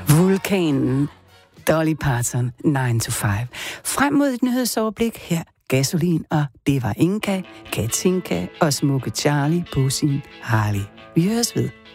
Vulkanen, Dolly Parton, 9 to 5. Frem mod et nyhedsoverblik her, Gasolin, og det var Inka, Katinka og smukke Charlie på sin Harley. Vi høres ved.